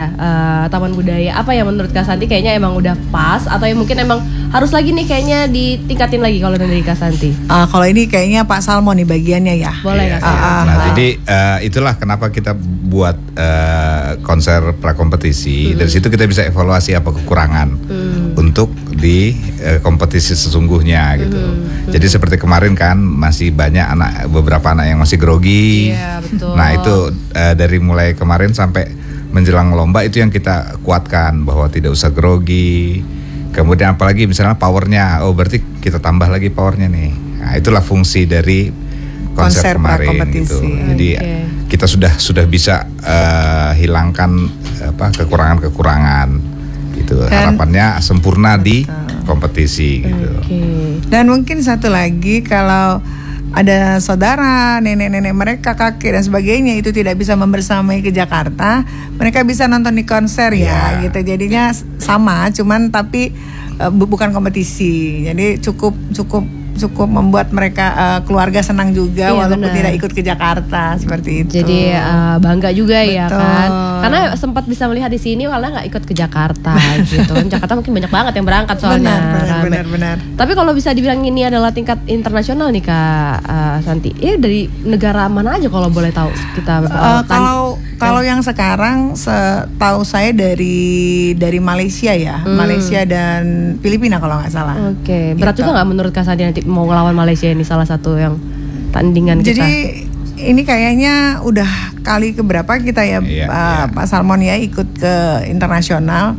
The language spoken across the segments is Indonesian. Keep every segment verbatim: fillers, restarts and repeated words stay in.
ya, uh, Taman Budaya. Apa yang menurut Kak Santi kayaknya emang udah pas, atau yang mungkin emang harus lagi nih kayaknya ditingkatin lagi kalau dari Kak Santi? Uh, kalau ini kayaknya Pak Salmon nih bagiannya ya. Boleh Iya, Kak Santi. iya. Ah, Nah, ah. jadi uh, itulah kenapa kita buat uh, konser prakompetisi. Hmm. Dari situ kita bisa evaluasi apa kekurangan Hmm. untuk di uh, kompetisi sesungguhnya gitu. Hmm. Jadi seperti kemarin kan masih banyak anak, beberapa anak yang masih grogi. Iya, betul. Nah itu uh, dari mulai kemarin sampai menjelang lomba itu yang kita kuatkan bahwa tidak usah grogi. Kemudian apalagi misalnya powernya, oh berarti kita tambah lagi powernya nih. Nah itulah fungsi dari konser, Konser kemarin prakompetisi. gitu. Jadi Oke. kita sudah sudah bisa uh, hilangkan apa kekurangan-kekurangan gitu. Dan- Harapannya sempurna di kompetisi gitu. Oke. Dan mungkin satu lagi, kalau ada saudara, nenek-nenek mereka, kakek dan sebagainya itu tidak bisa membersamai ke Jakarta, mereka bisa nonton di konser ya, Iya. gitu. Jadinya sama, cuman tapi uh, bu- bukan kompetisi. Jadi cukup cukup cukup membuat mereka uh, keluarga senang juga, Iya, walaupun benar. tidak ikut ke Jakarta seperti itu. Jadi uh, bangga juga ya Betul. kan, karena sempat bisa melihat di sini, malah nggak ikut ke Jakarta gitu. Jakarta mungkin banyak banget yang berangkat soalnya. benar, benar, rame. benar, benar. Tapi kalau bisa dibilang ini adalah tingkat internasional nih Kak uh, Santi, eh dari negara mana aja kalau boleh tahu kita? Uh, uh, kan- kalau kalau yang sekarang setahu saya dari dari Malaysia ya, Hmm. Malaysia dan Filipina kalau nggak salah. Oke, berat Gitu. juga nggak menurut Kak Santi nanti mau ngelawan Malaysia ini, salah satu yang tandingan kita? Jadi ini kayaknya udah kali keberapa kita ya, Iya, uh, iya. Pak Salmon ya ikut ke internasional.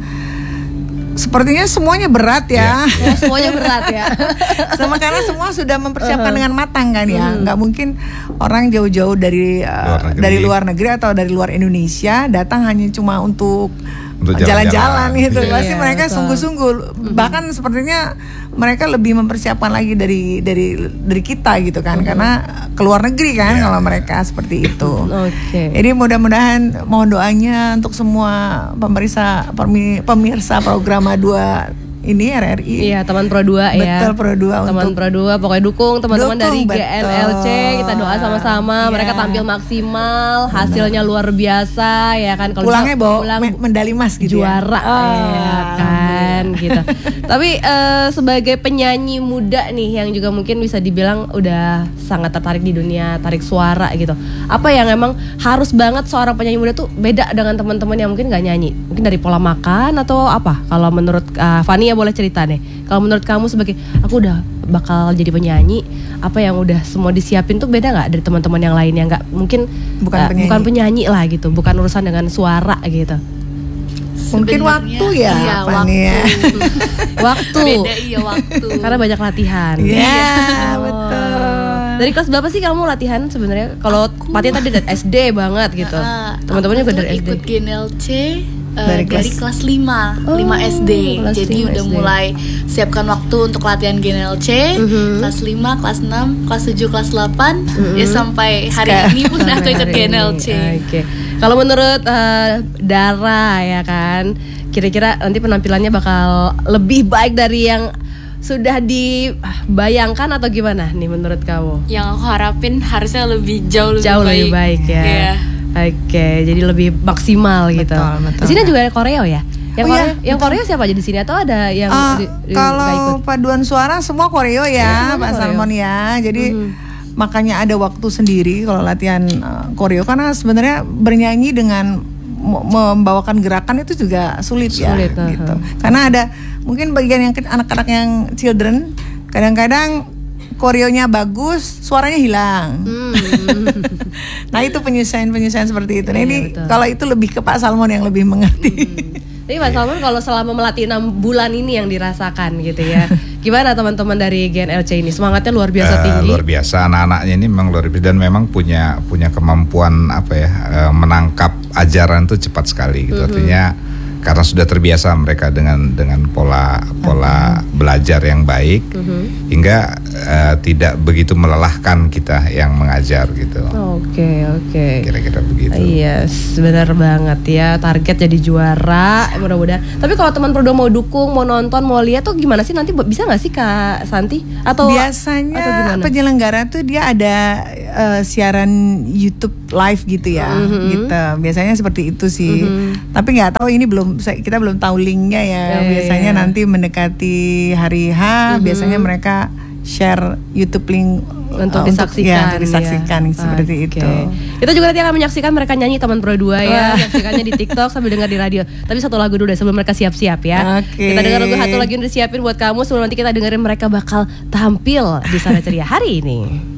Sepertinya semuanya berat ya. Oh, semuanya berat ya. Sama karena semua sudah mempersiapkan Uh-huh. dengan matang kan ya. Hmm. Nggak mungkin orang jauh-jauh dari uh, Luar negeri. dari luar negeri atau dari luar Indonesia datang hanya cuma untuk Untuk jalan-jalan jalan-jalan. gitu. Iya. Pasti Iya, mereka betul. sungguh-sungguh. Bahkan sepertinya mereka lebih mempersiapkan lagi dari dari dari kita gitu kan, karena keluar negeri kan Iya. kalau mereka seperti itu. Oke. Jadi mudah-mudahan mohon doanya untuk semua pemirsa permi- pemirsa program A dua ini R R I. Iya, teman Pro dua ya. Betul, Pro dua Teman untuk Pro dua pokoknya dukung teman-teman Dukung, dari G N L C. betul. Kita doa sama-sama Iya. mereka tampil maksimal, hasilnya luar biasa ya kan. Kalau pulangnya bisa bawa pulang me- medali emas gitu ya. juara Ah, ya kan gitu. Tapi eh, sebagai penyanyi muda nih yang juga mungkin bisa dibilang udah sangat tertarik di dunia tarik suara gitu. Apa yang emang harus banget seorang penyanyi muda tuh beda dengan teman-teman yang mungkin nggak nyanyi? Mungkin dari pola makan atau apa? Kalau menurut uh, Fania boleh cerita nih. Kalau menurut kamu sebagai aku udah bakal jadi penyanyi, apa yang udah semua disiapin tuh beda nggak dari teman-teman yang lain yang nggak mungkin Bukan uh, penyanyi. bukan penyanyi lah gitu, bukan urusan dengan suara gitu. Mungkin Sebenarnya, waktu ya, iya, Fani ya. Waktu. Beda iya waktu. Karena banyak latihan. Iya, Oh. betul. Dari kelas berapa sih kamu latihan sebenarnya? Kalau Patia tadi dari S D banget gitu. Nah, Teman-temannya aku juga tuh dari S D. ikut G N L C uh, Dari dari, kelas- kelas lima, Oh, lima S D. kelas Jadi lima udah S D. mulai siapkan waktu untuk latihan G N L C. Mhm. Kelas lima, kelas enam, kelas tujuh, kelas delapan, ya sampai hari Sekarang- ini pun aku ikut hari G N L ini. C. Oke. Kalau menurut eh, Dara ya kan, kira-kira nanti penampilannya bakal lebih baik dari yang sudah dibayangkan atau gimana nih menurut kamu? Yang aku harapin harusnya lebih jauh lebih Jauh baik. lebih baik ya. Iya. Oke, jadi lebih maksimal gitu. Betul, betul. Di sini juga ada koreo ya? Yang Oh, koreo, iya, yang koreo siapa aja di sini atau ada yang Ah, di- di- nggak ikut? kalau paduan suara semua koreo ya, Iya, Pak koreo. Salmon ya. Jadi Mhm. makanya ada waktu sendiri kalau latihan uh, koreo, karena sebenarnya bernyanyi dengan m- membawakan gerakan itu juga sulit, Sulit, ya aha. gitu. Karena ada mungkin bagian yang ke- anak-anak yang children kadang-kadang koreonya bagus, suaranya hilang. Hmm. Nah itu penyesuaian-penyesuaian seperti itu. Nah Iya, ini betul. kalau itu lebih ke Pak Salmon yang lebih mengerti. Tapi Mas Salman kalau selama melatih enam bulan ini yang dirasakan gitu ya, gimana teman-teman dari G N L C ini? Semangatnya luar biasa Eh, tinggi. luar biasa, anak-anaknya ini memang luar biasa dan memang punya punya kemampuan apa ya, eh, menangkap ajaran itu cepat sekali gitu. Artinya karena sudah terbiasa mereka dengan dengan pola pola uh-huh. belajar yang baik, uh-huh. hingga uh, tidak begitu melelahkan kita yang mengajar gitu. Oke okay, oke. Okay. Kira-kira begitu. Yes, benar banget ya. Target jadi juara, mudah-mudahan. Tapi kalau teman Prodo mau dukung, mau nonton, mau lihat tuh gimana sih nanti, bisa nggak sih Kak Santi? Atau biasanya atau penyelenggara tuh dia ada uh, siaran YouTube live gitu ya, mm-hmm. gitu. Biasanya seperti itu sih. Mm-hmm. Tapi nggak tahu, ini belum, kita belum tahu linknya ya. Eh, biasanya iya. nanti mendekati hari H, mm-hmm. biasanya mereka share YouTube link untuk uh, disaksikan, ya, untuk disaksikan ya. Seperti okay. itu. Kita juga nanti akan menyaksikan mereka nyanyi Teman Pro dua ya, menyaksikannya di TikTok sambil dengar di radio. Tapi satu lagu dulu deh sebelum mereka siap-siap ya. Okay. Kita dengar lagu satu lagi yang disiapin buat kamu sebelum nanti kita dengerin mereka bakal tampil di Sana Ceria hari ini.